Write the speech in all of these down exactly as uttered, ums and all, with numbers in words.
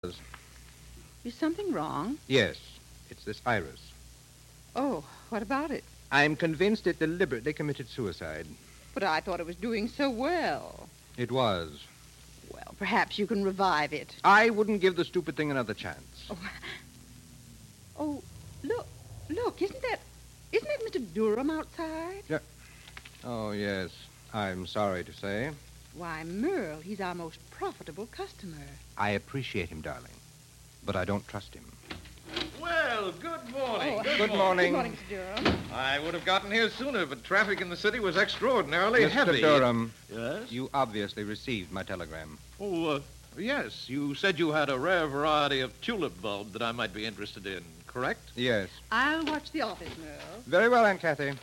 Is something wrong? Yes, it's this Iris. Oh, what about it? I'm convinced it deliberately committed suicide. But I thought it was doing so well. It was. Well, perhaps you can revive it. I wouldn't give the stupid thing another chance. Oh, oh look, look, isn't that, isn't that Mister Durham outside? Yeah. Oh, yes. I'm sorry to say. Why, Merle, he's our most profitable customer. I appreciate him, darling, but I don't trust him. Well, good morning. Oh, good, good morning. morning. Good morning, Mister Durham. I would have gotten here sooner, but traffic in the city was extraordinarily Mister heavy. Durham, Yes? you obviously received my telegram. Oh, uh, yes. You said you had a rare variety of tulip bulb that I might be interested in, correct? Yes. I'll watch the office, Merle. Very well, Aunt Kathy.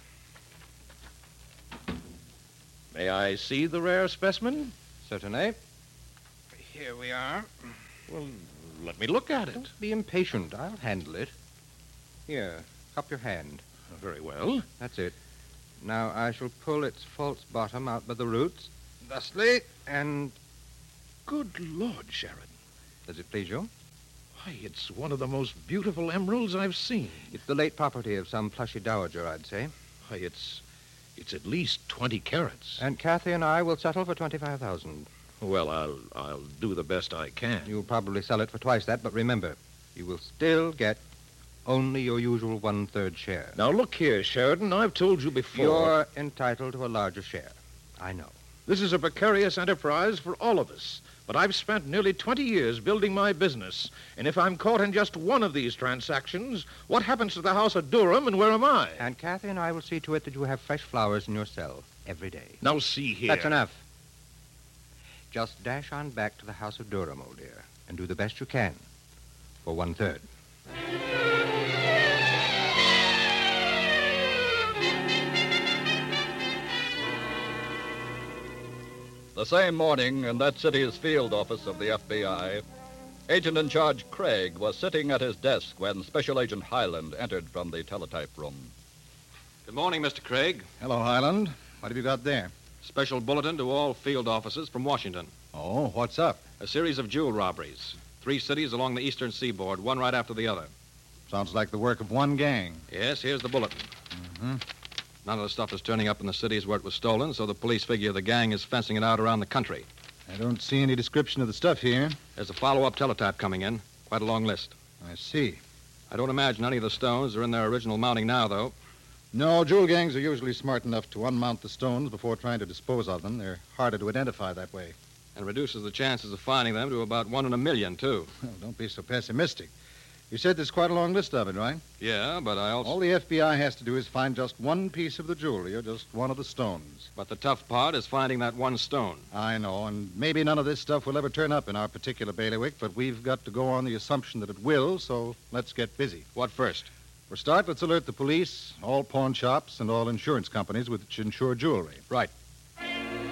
May I see the rare specimen? Certainly. Here we are. Well, let me look at it. Don't be impatient. I'll handle it. Here, cup your hand. Very well. That's it. Now I shall pull its false bottom out by the roots, thusly, and... Good Lord, Sharon. Does it please you? Why, it's one of the most beautiful emeralds I've seen. It's the late property of some plushy dowager, I'd say. Why, it's... it's at least twenty carats. And Kathy and I will settle for twenty-five thousand. Well, I'll I'll do the best I can. You'll probably sell it for twice that, but remember, you will still get only your usual one-third share. Now, look here, Sheridan. I've told you before. You're entitled to a larger share. I know. This is a precarious enterprise for all of us. But I've spent nearly twenty years building my business. And if I'm caught in just one of these transactions, what happens to the house of Durham and where am I? And Kathy and I will see to it that you have fresh flowers in your cell every day. Now, see here. That's enough. Just dash on back to the house of Durham, old dear, and do the best you can for one-third. The same morning, in that city's field office of the F B I, Agent in Charge Craig was sitting at his desk when Special Agent Highland entered from the teletype room. Good morning, Mister Craig. Hello, Highland. What have you got there? Special bulletin to all field officers from Washington. Oh, what's up? A series of jewel robberies. Three cities along the eastern seaboard, one right after the other. Sounds like the work of one gang. Yes, here's the bulletin. Mm-hmm. None of the stuff is turning up in the cities where it was stolen, so the police figure the gang is fencing it out around the country. I don't see any description of the stuff here. There's a follow-up teletype coming in. Quite a long list. I see. I don't imagine any of the stones are in their original mounting now, though. No, jewel gangs are usually smart enough to unmount the stones before trying to dispose of them. They're harder to identify that way. And reduces the chances of finding them to about one in a million, too. Well, don't be so pessimistic. You said there's quite a long list of it, right? Yeah, but I also... All the F B I has to do is find just one piece of the jewelry or just one of the stones. But the tough part is finding that one stone. I know, and maybe none of this stuff will ever turn up in our particular bailiwick, but we've got to go on the assumption that it will, so let's get busy. What first? For a start, let's alert the police, all pawn shops, and all insurance companies which insure jewelry. Right.